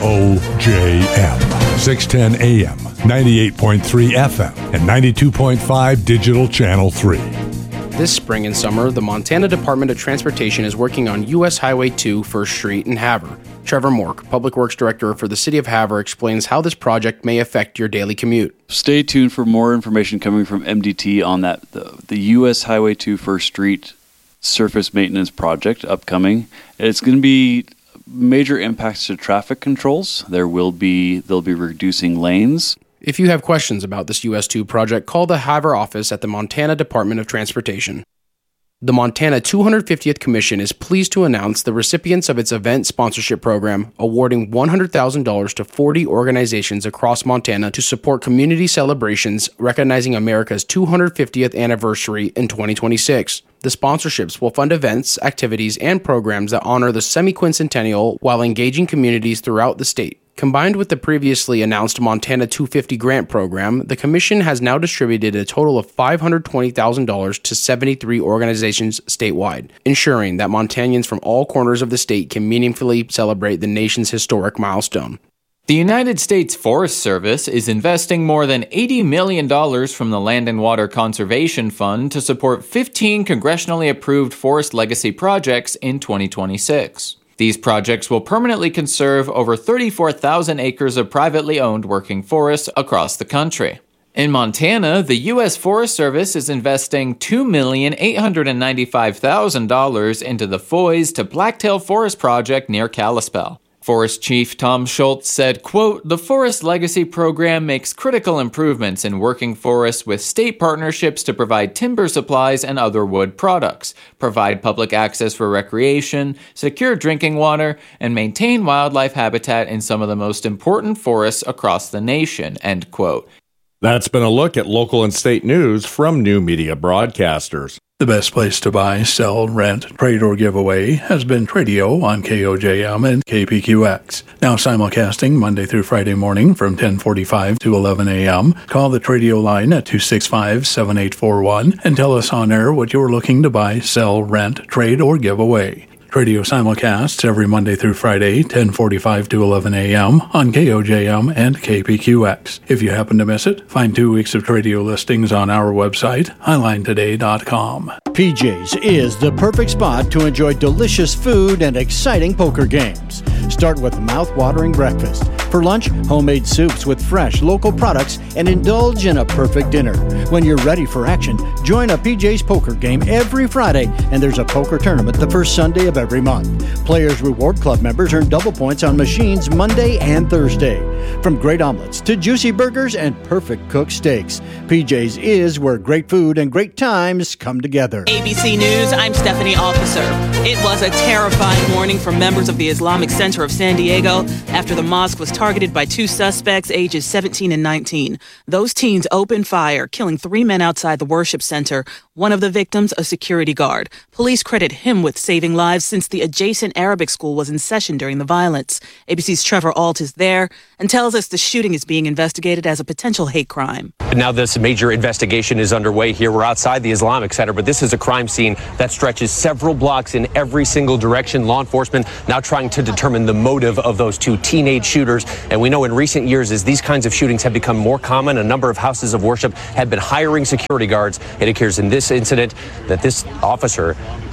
KOJM, 610 AM, 98.3 FM, and 92.5 Digital Channel 3. This spring and summer, the Montana Department of Transportation is working on U.S. Highway 2 First Street in Havre. Trevor Mork, Public Works Director for the City of Havre, explains how this project may affect your daily commute. Stay tuned for more information coming from MDT on that, the U.S. Highway 2 First Street surface maintenance project upcoming. It's going to be major impacts to traffic controls. They'll be reducing lanes. If you have questions about this US 2 project, call the Havre office at the Montana Department of Transportation. The Montana 250th Commission is pleased to announce the recipients of its event sponsorship program, awarding $100,000 to 40 organizations across Montana to support community celebrations recognizing America's 250th anniversary in 2026. The sponsorships will fund events, activities, and programs that honor the semi-quincentennial while engaging communities throughout the state. Combined with the previously announced Montana 250 grant program, the Commission has now distributed a total of $520,000 to 73 organizations statewide, ensuring that Montanians from all corners of the state can meaningfully celebrate the nation's historic milestone. The United States Forest Service is investing more than $80 million from the Land and Water Conservation Fund to support 15 congressionally approved forest legacy projects in 2026. These projects will permanently conserve over 34,000 acres of privately owned working forests across the country. In Montana, the U.S. Forest Service is investing $2,895,000 into the Foys to Blacktail Forest Project near Kalispell. Forest Chief Tom Schultz said, quote, "The Forest Legacy Program makes critical improvements in working forests with state partnerships to provide timber supplies and other wood products, provide public access for recreation, secure drinking water, and maintain wildlife habitat in some of the most important forests across the nation," end quote. That's been a look at local and state news from New Media Broadcasters. The best place to buy, sell, rent, trade, or give away has been Tradio on KOJM and KPQX. Now simulcasting Monday through Friday morning from 10:45 to 11 a.m. Call the Tradio line at 265-7841 and tell us on air what you're looking to buy, sell, rent, trade, or give away. Tradio simulcasts every Monday through Friday, 10:45 to 11 a.m. on KOJM and KPQX. If you happen to miss it, find 2 weeks of Tradio listings on our website, HighlineToday.com. PJ's is the perfect spot to enjoy delicious food and exciting poker games. Start with mouth-watering breakfast. For lunch, homemade soups with fresh local products, and indulge in a perfect dinner. When you're ready for action, join a PJ's poker game every Friday, and there's a poker tournament the first Sunday of every month. Players Reward Club members earn double points on machines Monday and Thursday. From great omelets to juicy burgers and perfect cooked steaks, PJ's is where great food and great times come together. ABC News, I'm Stephanie Officer. It was a terrifying morning for members of the Islamic Center of San Diego after the mosque was targeted by 2 suspects ages 17 and 19. Those teens opened fire, killing 3 men outside the worship center. One of the victims, a security guard. Police credit him with saving lives since the adjacent Arabic school was in session during the violence. ABC's Trevor Ault is there and tells us the shooting is being investigated as a potential hate crime. Now this major investigation is underway here. We're outside the Islamic Center, but this is a crime scene that stretches several blocks in every single direction. Law enforcement now trying to determine the motive of those 2 teenage shooters. And we know in recent years, as these kinds of shootings have become more common, a number of houses of worship have been hiring security guards. It appears in this incident that this officer